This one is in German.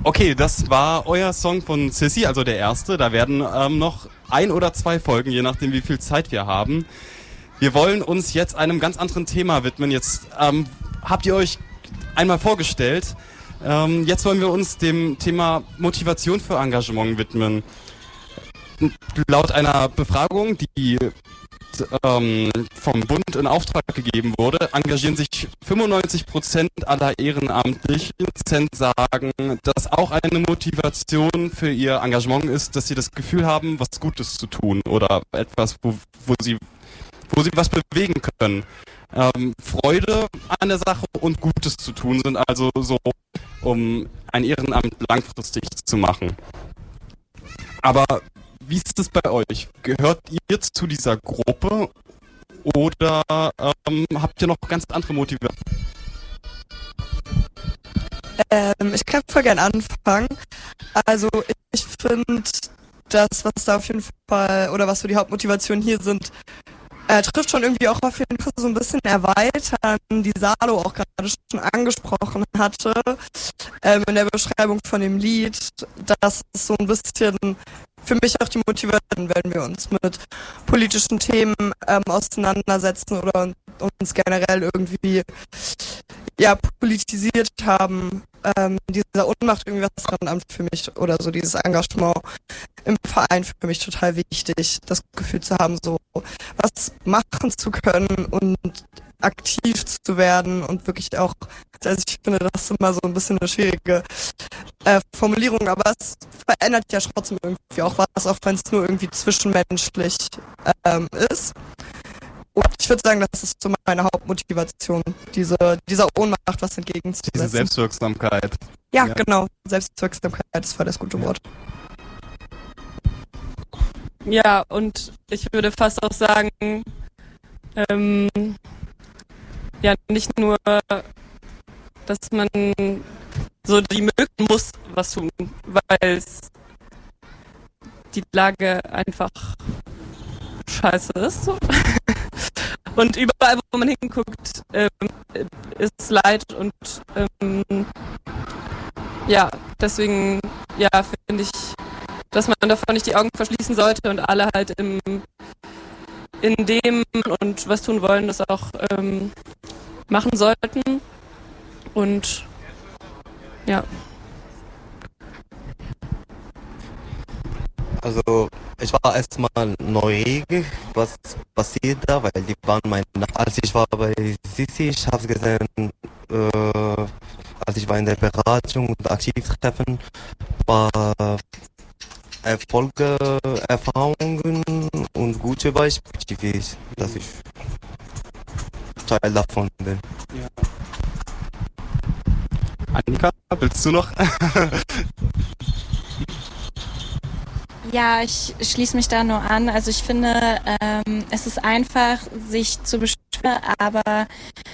Okay, das war euer Song von Sissy, also der erste. Da werden noch 1 oder 2 Folgen, je nachdem wie viel Zeit wir haben. Wir wollen uns jetzt einem ganz anderen Thema widmen. Jetzt habt ihr euch einmal vorgestellt. Jetzt wollen wir uns dem Thema Motivation für Engagement widmen. Laut einer Befragung, die vom Bund in Auftrag gegeben wurde, engagieren sich 95% aller Ehrenamtlichen, sagen, dass auch eine Motivation für ihr Engagement ist, dass sie das Gefühl haben, was Gutes zu tun oder etwas, wo sie was bewegen können. Freude an der Sache und Gutes zu tun sind also so, um ein Ehrenamt langfristig zu machen. Aber wie ist es bei euch? Gehört ihr zu dieser Gruppe oder habt ihr noch ganz andere Motivationen? Ich kann voll gern anfangen. Also ich finde, das, was da auf jeden Fall, oder was so die Hauptmotivationen hier sind, trifft schon irgendwie auch auf jeden Fall so ein bisschen erweitern, die Salo auch gerade schon angesprochen hatte, in der Beschreibung von dem Lied, dass es so ein bisschen für mich auch die Motivation, wenn wir uns mit politischen Themen auseinandersetzen oder uns generell irgendwie politisiert haben, dieser Ohnmacht irgendwie was Ehrenamt für mich oder so dieses Engagement im Verein für mich total wichtig, das Gefühl zu haben, so was machen zu können und aktiv zu werden und wirklich auch, also ich finde das immer so ein bisschen eine schwierige Formulierung, aber es verändert ja trotzdem irgendwie auch was, auch wenn es nur irgendwie zwischenmenschlich ist. Und ich würde sagen, das ist so meine Hauptmotivation, dieser Ohnmacht was entgegenzusetzen. Diese Selbstwirksamkeit. Ja, genau. Selbstwirksamkeit ist voll das gute Wort. Ja, und ich würde fast auch sagen, nicht nur, dass man so die mögen muss, was tun, weil die Lage einfach scheiße ist. So. Und überall, wo man hinguckt, ist Leid und deswegen finde ich, dass man davon nicht die Augen verschließen sollte und alle halt in dem und was tun wollen, das auch machen sollten. Und ja. Also ich war erstmal neugierig, was passiert da, weil die waren als ich war bei Sissi, ich habe gesehen, als ich war in der Beratung und Aktivtreffen, war Erfolge, Erfahrungen und gute Beispiele, dass ich Teil davon bin. Ja. Annika, willst du noch? Ja, ich schließe mich da nur an. Also ich finde, es ist einfach, sich zu beschweren, aber